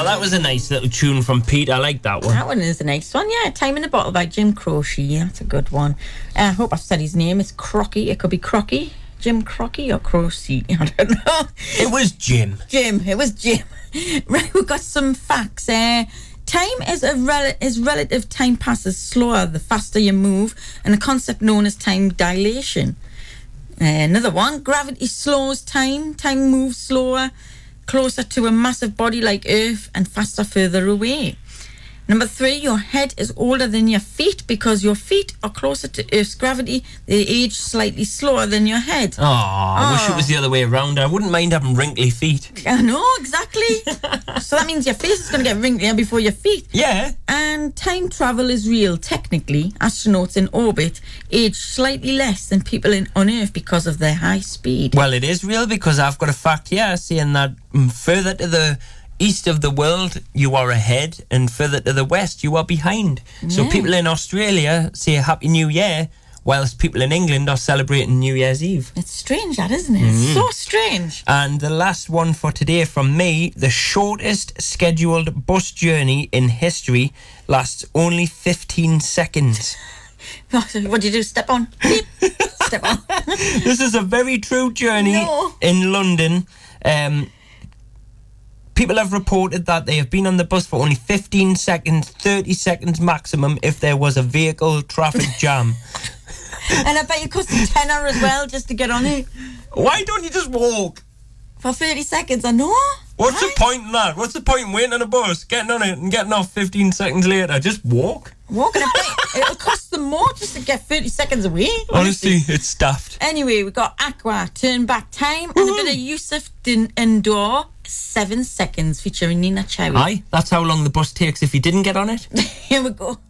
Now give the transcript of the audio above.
that was a nice little tune from Pete. I like that one. That one is a nice one, yeah. Time in a Bottle by Jim Croce. That's a good one. I hope I've said his name. It's Crocky. It could be Crocky. Jim Crocky or Croce. I don't know. It was Jim. It was Jim. Right, we've got some facts. Time is relative. Time passes slower the faster you move, and a concept known as time dilation. Another one, gravity slows time. Time moves slower, closer to a massive body like Earth and faster further away. Number 3, your head is older than your feet because your feet are closer to Earth's gravity. They age slightly slower than your head. I wish it was the other way around. I wouldn't mind having wrinkly feet. I know, exactly. So that means your face is going to get wrinklier before your feet. Yeah. And time travel is real. Technically, astronauts in orbit age slightly less than people on Earth because of their high speed. Well, it is real because I've got a fact here saying that further to the east of the world, you are ahead, and further to the west, you are behind. Yeah. So people in Australia say Happy New Year, whilst people in England are celebrating New Year's Eve. It's strange, that, isn't it? It's so strange. And the last one for today from me, the shortest scheduled bus journey in history lasts only 15 seconds. What do you do? Step on? Beep. Step on. This is a very true journey in London. People have reported that they have been on the bus for only 15 seconds, 30 seconds maximum if there was a vehicle traffic jam. And I bet you cost a tenner as well just to get on it. Why don't you just walk? For 30 seconds, I know. What's the point in that? What's the point in waiting on a bus, getting on it and getting off 15 seconds later? Just walk. Walking a bit. It'll cost them more just to get 30 seconds away. Honestly, it's daft. Anyway, we got Aqua, Turn Back Time, and a bit of Yusuf Indoor, 7 seconds, featuring Nina Cherry. Aye, that's how long the bus takes if you didn't get on it. Here we go.